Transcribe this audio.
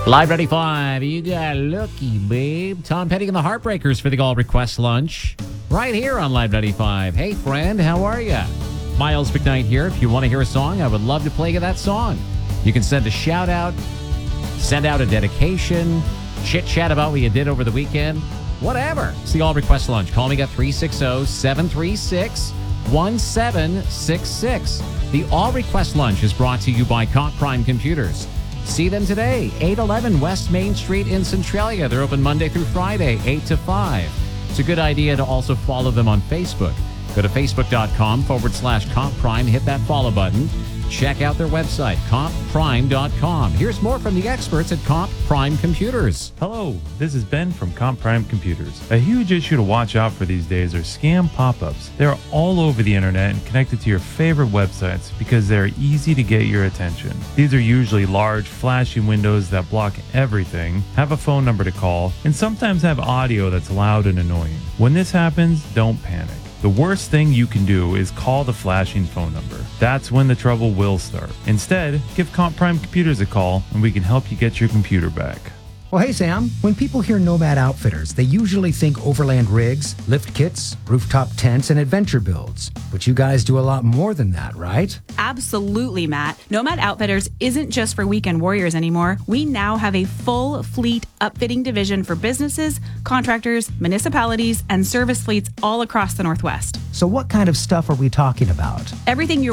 Live 95, you got lucky, babe. Tom Petty and the Heartbreakers for the All Request Lunch. Right here on Live 95. Hey, friend, how are ya? Miles McKnight here. If you want to hear a song, I would love to play you that song. You can send a shout out, send out a dedication, chit chat about what you did over the weekend, whatever. It's the All Request Lunch. Call me at 360-736-1766. The All Request Lunch is brought to you by Comp Prime Computers. See them today, 811 West Main Street in Centralia. They're open Monday through Friday, 8 to 5. It's a good idea to also follow them on Facebook. Go to facebook.com/Comp Prime, hit that follow button. Check out their website, compprime.com. Here's more from the experts at Comp Prime Computers. Hello, this is Ben from Comp Prime Computers. A huge issue to watch out for these days are scam pop-ups. They're all over the internet and connected to your favorite websites because they're easy to get your attention. These are usually large, flashy windows that block everything, have a phone number to call, and sometimes have audio that's loud and annoying. When this happens, don't panic. The worst thing you can do is call the flashing phone number. That's when the trouble will start. Instead, give Comp Prime Computers a call and we can help you get your computer back. Well, hey, Sam, when people hear Nomad Outfitters, they usually think overland rigs, lift kits, rooftop tents, and adventure builds. But you guys do a lot more than that, right? Absolutely, Matt. Nomad Outfitters isn't just for weekend warriors anymore. We now have a full fleet upfitting division for businesses, contractors, municipalities, and service fleets all across the Northwest. So what kind of stuff are we talking about? Everything you're